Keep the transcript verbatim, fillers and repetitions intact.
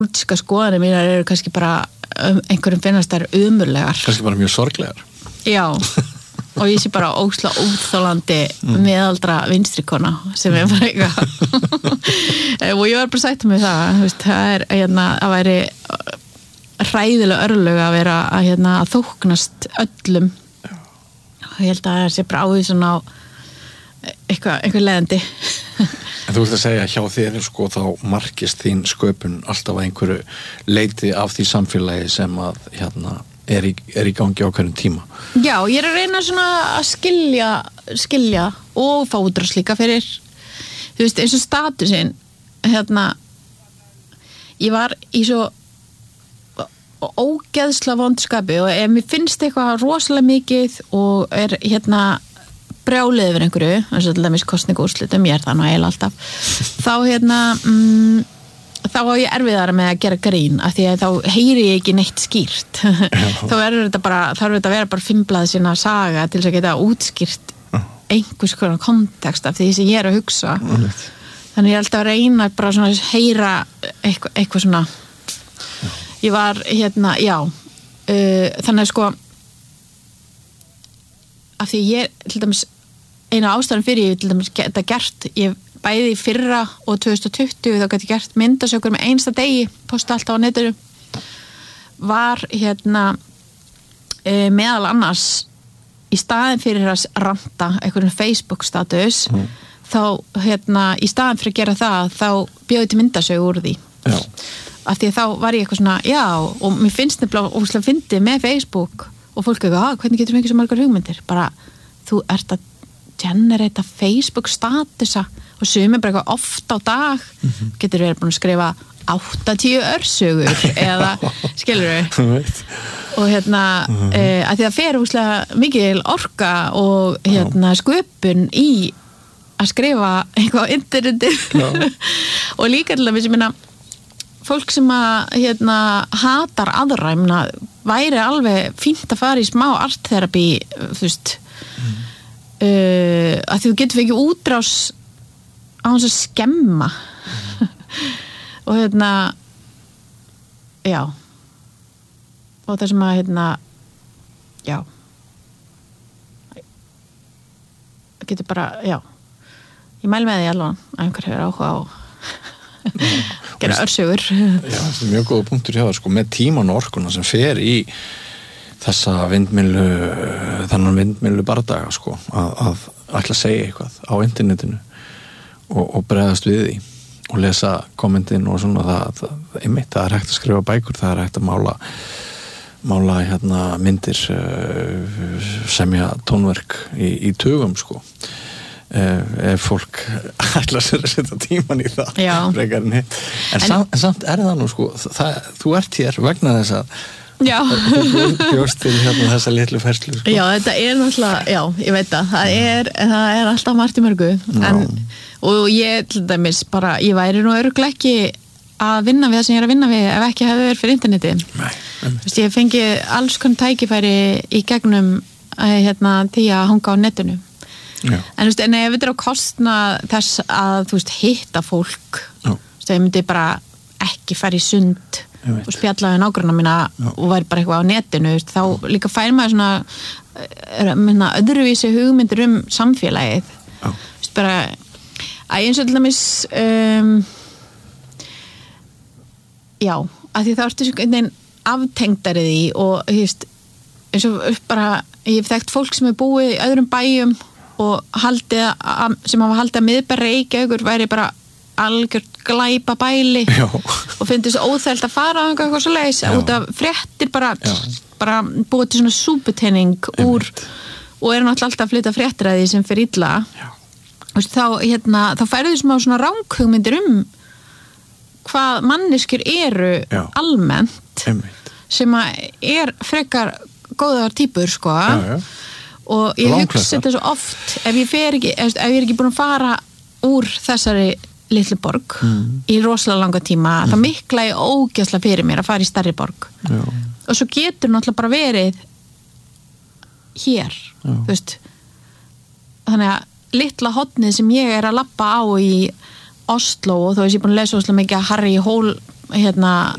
pólitíska skoðanir mínar eru kannski bara um, einhverjum finnast þær umurlegar. Kannski bara mjög sorglegar. Já, og ég sé bara óksla útþólandi mm. meðaldra vinstrikona sem er bara eitthvað. Og ég var bara sagt um mig það, veist, það er, hérna, að væri hræðilega örlög að vera að, hérna, að þóknast öllum. Já. Og ég held að það sé bara ávísun á eitthvað, eitthvað leiðandi. En þú vilt að segja hjá þér sko þá markist þín sköpun alltaf að einhverju leiti af því samfélagi sem að hérna er í, er í gangi á hverjum tíma. Já, ég er að reyna svona að skilja skilja og fá útrás líka fyrir þú veist eins og statusinn hérna ég var í svo ógeðsla vondskapi og ef mér finnst eitthvað rosalega mikið og er hérna brjálið yfir einhverju, eins og til dæmis kosningaúrslitum, ég er það nú eiginlega alltaf þá hérna mm, þá á ég erfiðara með að gera grín af því að þá heyri ég ekki neitt skýrt þá er þetta bara þarf þetta að vera bara fimmblað sína saga til þess að geta útskýrt einhvers konar kontekst af því sem ég er að hugsa þannig ég er alltaf að reyna bara svona að heyra eitthvað, eitthvað svona ég var hérna, já uh, þannig að sko af því ég, til dæmis eina ástæðan fyrir ég til dæmis geta gert ég bæði í fyrra og tvö þúsund og tuttugu þá gæti ég gert myndasökur með einsta degi posta alltaf á netinu var hérna e, meðal annars í staðin fyrir að ranta einhverjum Facebook status mm. þá hérna í staðin fyrir að gera það þá bjóði til myndasögu úr því já. Af því að þá var ég eitthvað svona já og mér finnst nefnilega óslega fyndið með Facebook og fólk eitthvað, ah, hvernig getur við ekki svo margar hugmyndir bara, þú ert að generata Facebook statusa og sumir bara eitthvað oft á dag mm-hmm. getur við búin að skrifa áttatíu örsögur eða, skilur við og hérna mm-hmm. e, að því að fer húslega mikil orka og hérna sköpun í að skrifa eitthvað á interneti og líka til að við sem minna fólk sem að hérna hatar aðra, ég meina væri alveg fínt að fara í smá artterapi, þú veist mm. uh, að þú getur ekki útrás á hans að skemma mm. og hérna já og það sem að hérna já það getur bara, já ég mæli með því alveg að einhver hefur áhuga á gera örsögur Já, það er mjög góða punktur hjá það sko, með tíman og orkuna sem fer í þessa vindmyllu þannig vindmyllu bardaga sko, að, að ætla að segja eitthvað á internetinu og, og bregðast við því og lesa kommentin og svona það, það, einmitt, það er hægt að skrifa bækur, það er hægt að mála mála hérna myndir semja tónverk í, í tugum sko ef fólk ætlar sér að setja tíman í það frekar en hitt en, en, samt, en samt er það nú sko það, þú ert hér vegna þess að já þú bjóst til hérna þessa litlu ferslu sko. Já, þetta er náttúrulega, já, ég veit það það er, það er alltaf margt í mörgu en, og ég til dæmis bara, ég væri nú örugglega ekki að vinna við það sem ég er að vinna við ef ekki hefði verið fyrir interneti Nei, Vist, ég fengi alls konar tækifæri í gegnum að, hérna, því að hanga á netinu Já. En þú veist, en ef þetta er á kostna þess að, þú veist, hitta fólk þú veist, ég myndi bara ekki fara í sund og spjalla við nágranna mína Já. Og væri bara eitthvað á netinu, veist, þá líka fær maður svona minna, öðruvísi hugmyndir um samfélagið þú veist, bara að eins og til dæmis um, já, að því þá ertu einhvern veginn aftengdari því og, þú veist, eins og bara ég hef þekkt fólk sem er búið í öðrum bæjum og haldið að, sem hafa haldið að miðbæ Reykjavíkur væri bara algjört glæpa bæli Já. Og finnst þess óþælt að fara eitthvað svo leis út af fréttir bara, bara búið til svona súputenning úr og er náttúrulega alltaf að flytta fréttir að því sem fer illa Vist, þá, hérna, þá færðu smá svona ranghugmyndir um hvað manneskjur eru Já. Almennt Einmitt. Sem að er frekar góðar típur sko Já, já og ég hugsa þetta svo oft ef ég fer ekki, ef ég er ekki búin að fara úr þessari litlu borg mm. í rosalega langa tíma mm. þá mikla ég ógeðslega fyrir mér að fara í stærri borg Já. Og svo getur náttúrulega bara verið hér Já. Þú veist þannig að litla hotnið sem ég er að labba á í Oslo og þó er ég búin að lesa óslega mikið að Harry Hole hérna